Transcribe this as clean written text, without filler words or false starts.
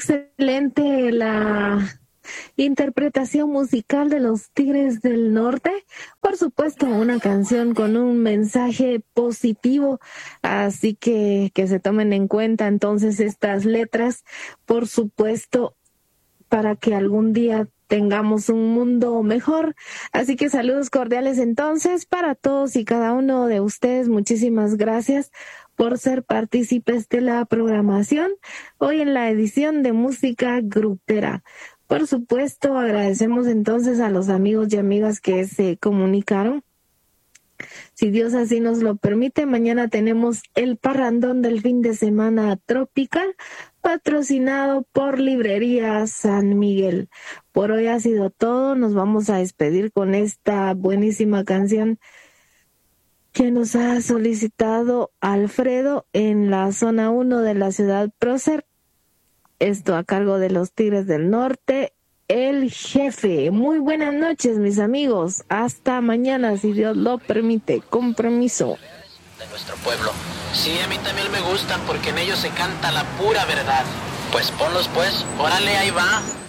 excelente la interpretación musical de los Tigres del Norte. Por supuesto, una canción con un mensaje positivo, así que se tomen en cuenta entonces estas letras, por supuesto, para que algún día tengamos un mundo mejor. Así que saludos cordiales entonces para todos y cada uno de ustedes. Muchísimas gracias por ser partícipes de la programación hoy en la edición de Música Grupera. Por supuesto, agradecemos entonces a los amigos y amigas que se comunicaron. Si Dios así nos lo permite, mañana tenemos el parrandón del fin de semana tropical, patrocinado por Librería San Miguel. Por hoy ha sido todo. Nos vamos a despedir con esta buenísima canción que nos ha solicitado Alfredo en la zona 1 de la ciudad Prócer. Esto a cargo de los Tigres del Norte, El Jefe. Muy buenas noches, mis amigos. Hasta mañana, si Dios lo permite. Con permiso. De nuestro pueblo. Sí, a mí también me gustan porque en ellos se canta la pura verdad. Pues ponlos pues, órale, ahí va.